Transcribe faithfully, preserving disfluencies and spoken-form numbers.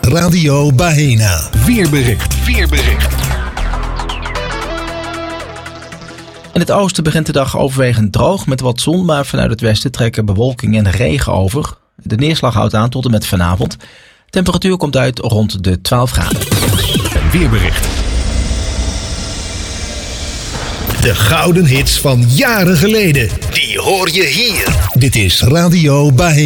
Radio Baena. Weerbericht. Weerbericht. In het oosten begint de dag overwegend droog met wat zon, maar vanuit het westen trekken bewolking en regen over. De neerslag houdt aan tot en met vanavond. Temperatuur komt uit rond de twaalf graden. Weerbericht. De gouden hits van jaren geleden. Die hoor je hier. Dit is Radio Baena.